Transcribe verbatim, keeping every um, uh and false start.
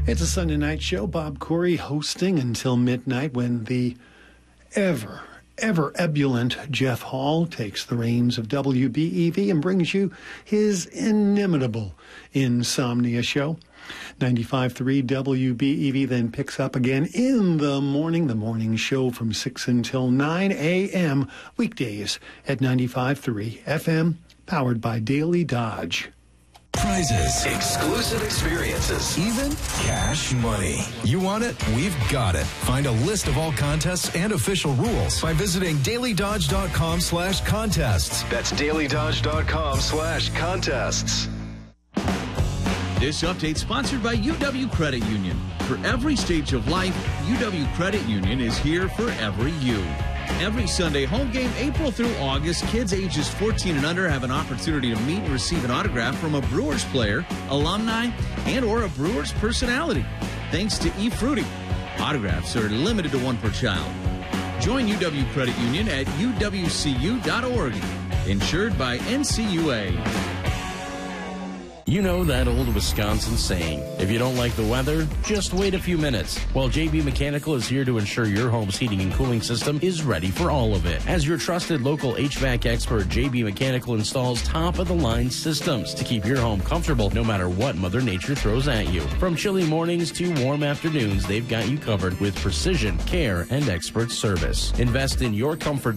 It's a Sunday night show. Bob Corey hosting until midnight when the ever, ever ebullient Jeff Hall takes the reins of W B E V and brings you his inimitable Insomnia show. ninety-five point three W B E V then picks up again in the morning, the morning show from six until nine a.m. weekdays at ninety-five point three F M, powered by Daily Dodge. Prizes, exclusive experiences, even cash money. You want it? We've got it. Find a list of all contests and official rules by visiting dailydodge.com slash contests. That's dailydodge.com slash contests. This update sponsored by U W Credit Union. For every stage of life, U W Credit Union is here for every you. Every Sunday home game, April through August, kids ages fourteen and under have an opportunity to meet and receive an autograph from a Brewers player, alumni, and or a Brewers personality. Thanks to eFruity. Autographs are limited to one per child. Join U W Credit Union at U W C U dot org. Insured by N C U A. You know that old Wisconsin saying, if you don't like the weather, just wait a few minutes. Well, J B Mechanical is here to ensure your home's heating and cooling system is ready for all of it. As your trusted local H V A C expert, J B Mechanical installs top-of-the-line systems to keep your home comfortable no matter what Mother Nature throws at you. From chilly mornings to warm afternoons, they've got you covered with precision, care, and expert service. Invest in your comfort